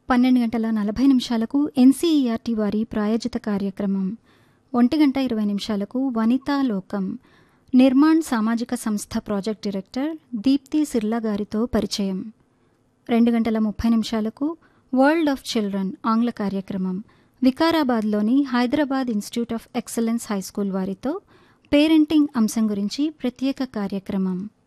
12:40 NCERT వారి ప్రాయోజిత కార్యక్రమం. 1:20 వనితా లోకం నిర్మాణ్ సామాజిక సంస్థ ప్రాజెక్ట్ డైరెక్టర్ దీప్తి సిర్లా గారితో పరిచయం. 2:30 వరల్డ్ ఆఫ్ చిల్డ్రన్ ఆంగ్ల కార్యక్రమం. వికారాబాద్లోని Hyderabad institute of excellence high school వారితో పేరెంటింగ్ అంశం గురించి ప్రత్యేక కార్యక్రమం.